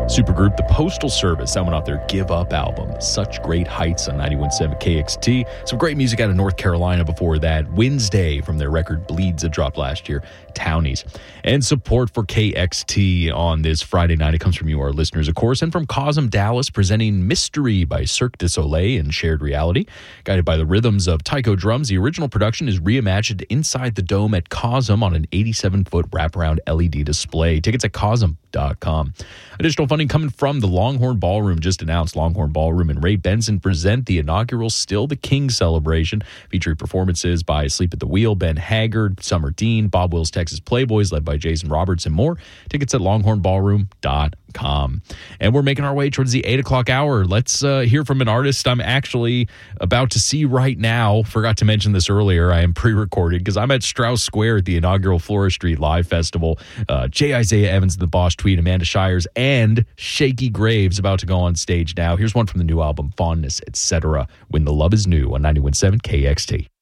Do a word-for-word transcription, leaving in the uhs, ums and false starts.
Supergroup The Postal Service, that one off their Give Up album. Such Great Heights on ninety-one point seven K X T. Some great music out of North Carolina before that. Wednesday from their record Bleeds that dropped last year. Townies. And support for K X T on this Friday night. It comes from you, our listeners, of course, and from Cosm Dallas presenting Mystery by Cirque du Soleil and Shared Reality. Guided by the rhythms of taiko drums, the original production is reimagined inside the dome at Cosm on an eighty-seven foot wraparound L E D display. Tickets at cosm dot com. Additional funding coming from the Longhorn Ballroom. Just announced Longhorn Ballroom and Ray Benson present the inaugural Still the King celebration, featuring performances by Sleep at the Wheel, Ben Haggard, Summer Dean, Bob Wills Texas Playboys, led by Jason Roberts, and more. Tickets at longhorn ballroom dot com. And we're making our way towards the eight o'clock hour. Let's uh, hear from an artist I'm actually about to see right now. Forgot to mention this earlier. I am pre-recorded because I'm at Strauss Square at the inaugural Flora Street Live Festival. Uh, J. Isaiah Evans, the Boss Tweet, Amanda Shires, and Shaky Graves about to go on stage now. Here's one from the new album, Fondness, et cetera. When the Love is New on ninety-one point seven K X T.